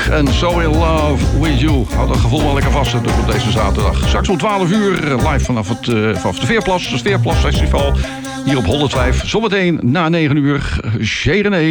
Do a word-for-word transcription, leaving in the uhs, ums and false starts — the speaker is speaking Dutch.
Bach en So In Love With You. Houd dat gevoel wel lekker vast op deze zaterdag. Straks om twaalf uur live vanaf, het, uh, vanaf de Veerplas, het Veerplas Festival. Hier op honderdvijf. Zometeen na negen uur, G. René.